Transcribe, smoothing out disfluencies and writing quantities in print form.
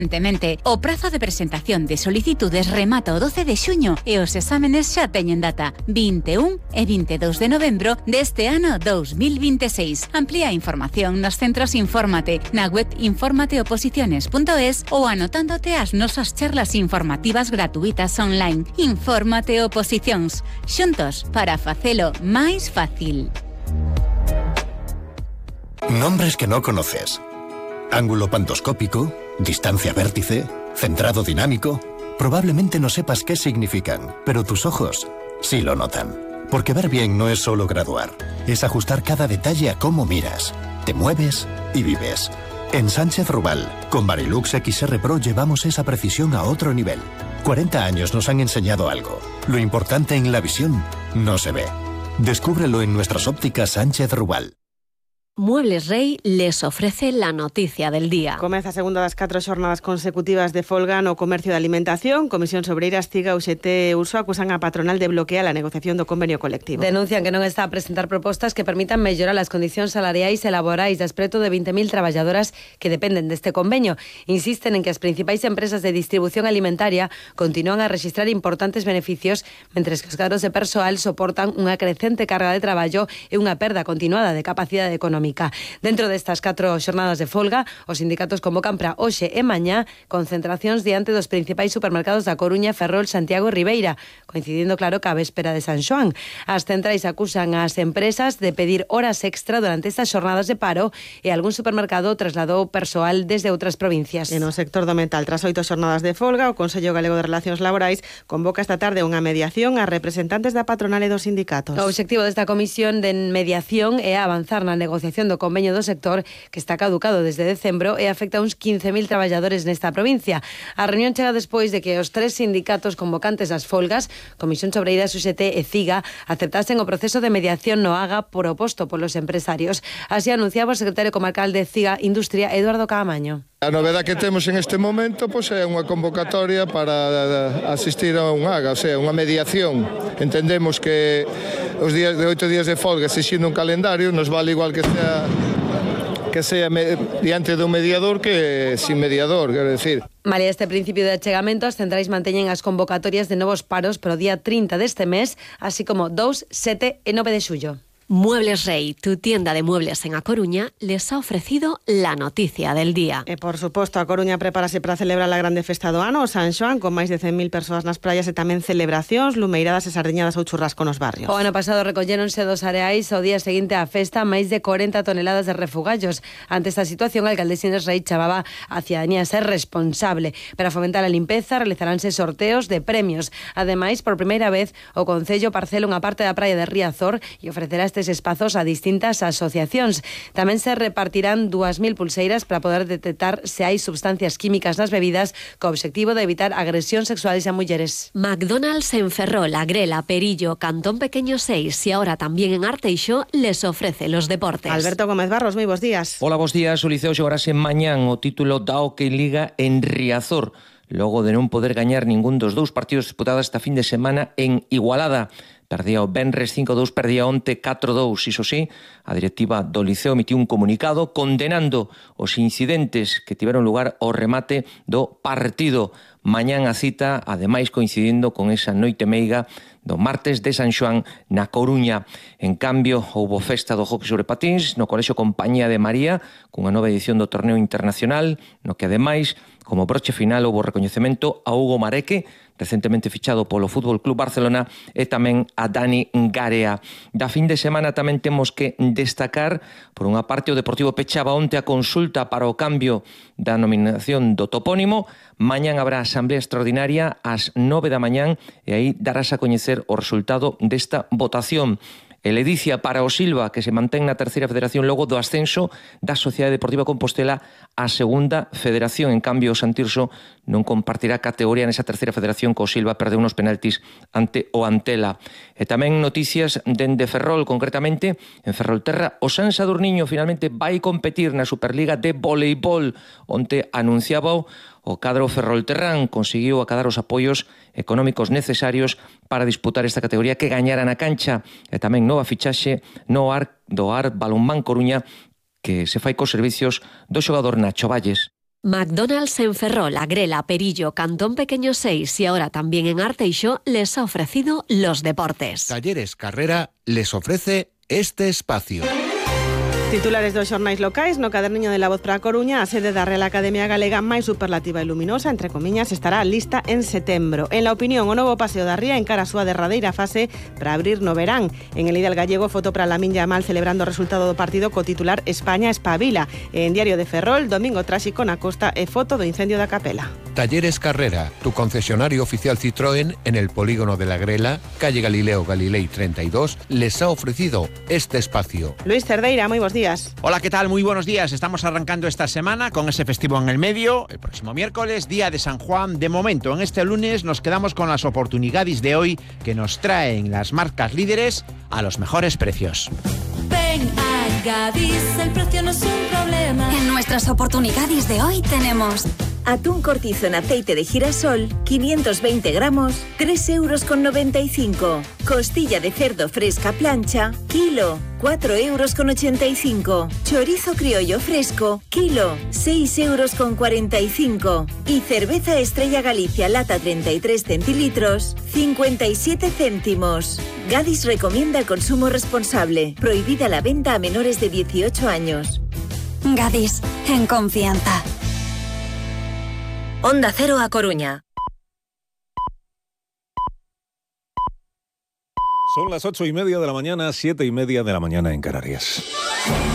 O prazo de presentación de solicitudes remata o 12 de xuño e os exámenes xa teñen data 21 e 22 de novembro deste ano 2026. Amplía a información nos centros Infórmate, na web informateoposiciones.es ou anotándote as nosas charlas informativas gratuitas online. Infórmate Oposicións, xuntos para facelo máis fácil. Nombres que no conoces. Ángulo pantoscópico, distancia vértice, centrado dinámico. Probablemente no sepas qué significan, pero tus ojos sí lo notan. Porque ver bien no es solo graduar, es ajustar cada detalle a cómo miras, te mueves y vives. En Sánchez Rubal, con Varilux XR Pro llevamos esa precisión a otro nivel. 40 años nos han enseñado algo. Lo importante en la visión no se ve. Descúbrelo en nuestras ópticas Sánchez Rubal. Muebles Rei les ofrece la noticia del día. Comeza a segunda das 4 xornadas consecutivas de folga no comercio de alimentación. Comisión Obreiras, CIGA, UGT e USO acusan a patronal de bloquear a negociación do convenio colectivo. Denuncian que non está a presentar propostas que permitan mellorar as condicións salariais e laborais das preto de 20.000 traballadoras que dependen deste convenio. Insisten en que as principais empresas de distribución alimentaria continúan a registrar importantes beneficios, mentres que os cadros de persoal soportan unha crecente carga de traballo e unha perda continuada de capacidade económica. Dentro destas 4 xornadas de folga, os sindicatos convocan para hoxe e mañá concentracións diante dos principais supermercados da Coruña, Ferrol, Santiago e Ribeira, coincidindo claro ca véspera de San Xoán. As centrais acusan ás empresas de pedir horas extra durante estas xornadas de paro e algún supermercado trasladou persoal desde outras provincias. En o sector do metal, tras 8 xornadas de folga, o Consello Galego de Relacións Laborais convoca esta tarde unha mediación a representantes da patronal e dos sindicatos. O obxectivo desta comisión de mediación é avanzar na negociación do convenio do sector que está caducado desde decembro e afecta a uns 15.000 traballadores nesta provincia. A reunión chega despois de que os 3 sindicatos convocantes das folgas, Comisión Obreiras, UGT e CIGA, aceptasen o proceso de mediación no AGA proposto polos empresarios. Así anunciaba o secretario comarcal de CIGA Industria, Eduardo Caamaño. A novedade que temos en este momento é unha convocatoria para asistir a un AGA, o sea, unha mediación. Entendemos que os días de 8 días de folga, exixindo un calendario, nos vale igual que sea diante dun mediador que sin mediador, quero decir. Malia este principio de achegamento, as centrais manteñen as convocatorias de novos paros para o día 30 deste mes, así como 2, 7 e 9 de xullo. Muebles Rei, tu tienda de muebles en A Coruña, les ha ofrecido la noticia del día. E, por suposto, A Coruña prepárase para celebrar a grande festa do ano, o San Xoán, con máis de 100.000 persoas nas praias e tamén celebracións, lumeiradas e sardiñadas ou churrasco nos barrios. O ano pasado recolléronse dos areais ao día seguinte á festa máis de 40 toneladas de refugallos. Ante esta situación, a alcaldesa Inés Rei chamaba a cidadanía a ser responsable. Para fomentar a limpeza, realizaránse sorteos de premios. Ademais, por primeira vez, o Concello parcela unha parte da praia de Riazor e ofrecerá estes espazos a distintas asociacións. Tamén se repartirán 2.000 pulseiras para poder detectar se hai substancias químicas nas bebidas co obxectivo de evitar agresións sexuales a mulleres. McDonald's en Ferrol, Agrela, Perillo, Cantón Pequeño 6 y ahora también en Arteixo les ofrece los deportes. Alberto Gómez Barros, moi bons días. Hola, bons días. O Liceo xogarase mañán o título da Hockey Liga en Riazor, logo de non poder gañar ningún dos dous partidos disputados esta fin de semana en Igualada. Perdía o Benres 5-2, perdía onte 4-2. Iso sí, a directiva do Liceo emitiu un comunicado condenando os incidentes que tiveron lugar ao remate do partido. Mañán a cita, ademais coincidindo con esa noite meiga do martes de San Xoán na Coruña. En cambio, houbo festa do hockey sobre patins no Colexio Compañía de María, cunha nova edición do torneo internacional, no que ademais, como broche final, houbo recoñecemento a Hugo Mareque, recentemente fichado polo Fútbol Club Barcelona, e tamén a Dani Garea. Da fin de semana tamén temos que destacar, por unha parte, o Deportivo pechaba onte a consulta para o cambio da nominación do topónimo. Mañán habrá asamblea extraordinaria ás 9 da mañán e aí darás a coñecer o resultado desta votación. El Edicia para o Silva, que se mantén na terceira federación logo do ascenso da Sociedade Deportiva Compostela á segunda federación. En cambio, o Santirso non compartirá categoría nesa terceira federación co Silva, perdeu unos penaltis ante o Antela. E tamén noticias dende Ferrol, concretamente en Ferrolterra, o San Sadurniño finalmente vai competir na Superliga de voleibol. Onte anunciaba o cadro ferrolterrán, conseguiu acadar os apoios económicos necesarios para disputar esta categoría que gañara na cancha, e tamén nova fichaxe do AR Balonmán Coruña, que se fai cos servicios do xogador Nacho Valles. McDonald's en Ferrol, Agrela, Perillo, Cantón Pequeño 6 y ahora también en Arteixo les ha ofrecido los deportes. Talleres Carrera les ofrece este espacio. Titulares dos xornais locais, no caderniño de La Voz para a Coruña, a sede da Real Academia Galega máis superlativa e luminosa, entre comiñas, estará lista en setembro. En La Opinión, o novo Paseo da Ría encara a súa derradeira fase para abrir no verán. En El Ideal Gallego, foto para Lamine Yamal celebrando o resultado do partido co titular España espabila. En Diario de Ferrol, domingo tráxico na costa e foto do incendio da capela. Talleres Carrera, tu concesionario oficial Citroën en el polígono de la Grela, calle Galileo Galilei 32, les ha ofrecido este espacio. Luis Cerdeira, moi bons días. Hola, ¿qué tal? Muy buenos días. Estamos arrancando esta semana con ese festivo en el medio. El próximo miércoles, día de San Juan. De momento, en este lunes nos quedamos con las oportunidades de hoy que nos traen las marcas líderes a los mejores precios. Ven a Gadis, el precio no es un problema. En nuestras oportunidades de hoy tenemos atún cortizo en aceite de girasol, 520 gramos, 3,95 €. Costilla de cerdo fresca plancha, kilo, 4,85 €. Chorizo criollo fresco, kilo, 6,45 €. Y cerveza Estrella Galicia lata 33 centilitros, 57 céntimos. Gadis recomienda el consumo responsable. Prohibida la venta a menores de 18 años. Gadis, en confianza. Onda Cero a Coruña. Son las 8:30 de la mañana, 7:30 de la mañana en Canarias.